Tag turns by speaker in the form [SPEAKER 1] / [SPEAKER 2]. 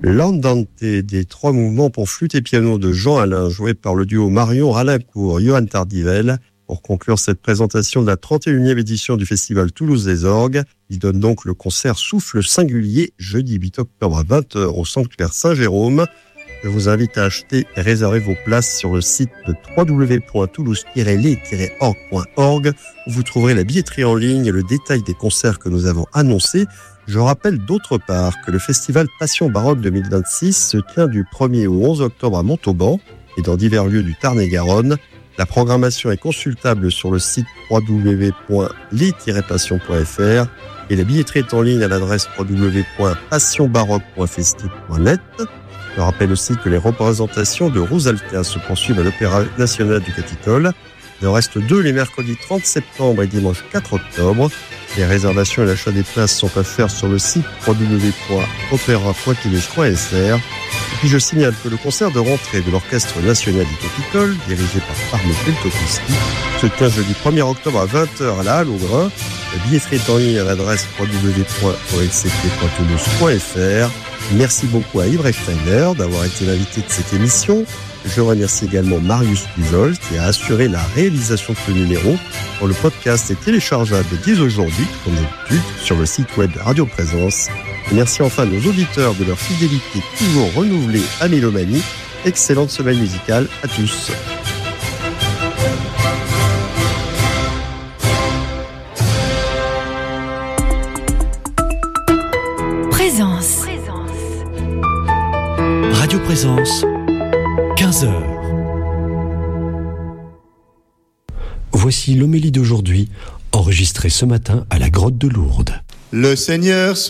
[SPEAKER 1] L'Andante des trois mouvements pour flûte et piano de Jean Alain, joué par le duo Marion Ralincourt, Johan Tardivel. Pour conclure cette présentation de la 31e édition du Festival Toulouse des Orgues, il donne donc le concert Souffle Singulier, jeudi 8 octobre à 20h au Sanctuaire Saint-Jérôme. Je vous invite à acheter et réserver vos places sur le site de www.toulouse-les-orgues.org où vous trouverez la billetterie en ligne et le détail des concerts que nous avons annoncés. Je rappelle d'autre part que le festival Passion Baroque 2026 se tient du 1er au 11 octobre à Montauban et dans divers lieux du Tarn-et-Garonne. La programmation est consultable sur le site www.les-passion.fr et la billetterie est en ligne à l'adresse www.passionbaroque.festi.net. Je rappelle aussi que les représentations de Rosaltea se poursuivent à l'Opéra National du Capitole. Il en reste 2 les mercredis 30 septembre et dimanche 4 octobre. Les réservations et l'achat des places sont à faire sur le site www.opera.toulouse.fr. Et puis je signale que le concert de rentrée de l'Orchestre National du Capitole, dirigé par Arnaud Peltokoski, se tient jeudi 1er octobre à 20h à la Halle au Grain. La billetterie est en ligne à l'adresse www.oxct.toulouse.fr. Merci beaucoup à Yves Steiner d'avoir été l'invité de cette émission. Je remercie également Marius Pujol qui a assuré la réalisation de ce numéro. Le podcast est téléchargeable dès aujourd'hui, comme d'habitude, sur le site web de Radio Présence. Et merci enfin à nos auditeurs de leur fidélité toujours renouvelée à Mélomanie. Excellente semaine musicale à tous.
[SPEAKER 2] Présence. Radio Présence, 15h. Voici l'homélie d'aujourd'hui, enregistrée ce matin à la grotte de Lourdes.
[SPEAKER 3] Le Seigneur